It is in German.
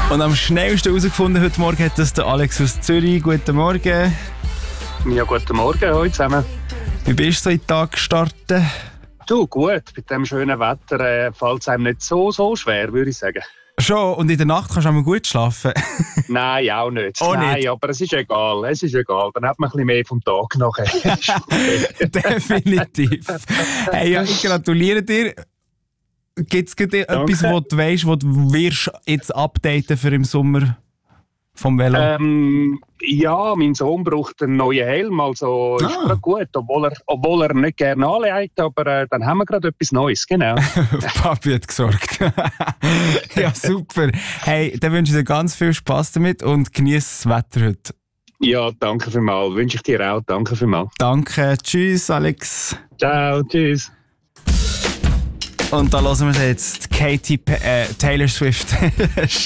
Und am schnellsten herausgefunden heute Morgen hat das der Alex aus Zürich. Guten Morgen. Ja, guten Morgen heute zusammen. Wie bist du so in den Tag gestartet? Du, gut. Bei diesem schönen Wetter fällt es einem nicht so schwer, würde ich sagen. Schon, und in der Nacht kannst du auch mal gut schlafen? Nein, auch nicht. Auch Nein, nicht? Aber es ist egal. Dann hat man ein bisschen mehr vom Tag nachher. Definitiv. Hey, ja, ich gratuliere dir. Gibt es etwas, was du weißt, was du wirst jetzt updaten für im Sommer vom Velo? Ja, mein Sohn braucht einen neuen Helm, also ist gerade gut, obwohl er nicht gerne anlegt, aber dann haben wir gerade etwas Neues, genau. Papi hat gesorgt. Ja, super. Hey, dann wünsche ich dir ganz viel Spass damit und genieße das Wetter heute. Ja, danke vielmals. Wünsche ich dir auch. Danke vielmals. Danke. Tschüss, Alex. Ciao, tschüss. Und da hören wir jetzt Taylor Swift.